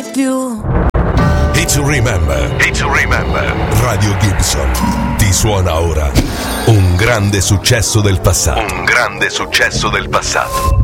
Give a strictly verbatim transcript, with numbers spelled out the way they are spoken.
with you. It's to remember. It's to remember. Radio Gibson ti suona ora un grande successo del passato. Un grande successo del passato.